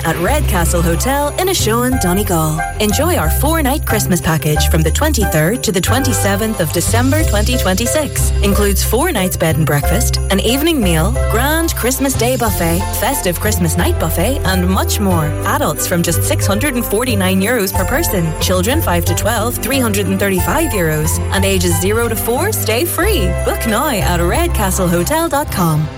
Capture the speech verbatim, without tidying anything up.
at Redcastle Hotel in Ashoan, Donegal. Enjoy our four-night Christmas package from the twenty-third to the twenty-seventh of December twenty twenty-six. Includes four nights bed and breakfast, an evening meal, grand Christmas Day buffet, festive Christmas night buffet, and much more. Adults from just six hundred forty-nine euros per person. Children five to twelve, three hundred thirty-five euros. And ages zero to four stay free. Book now at redcastle hotel dot com.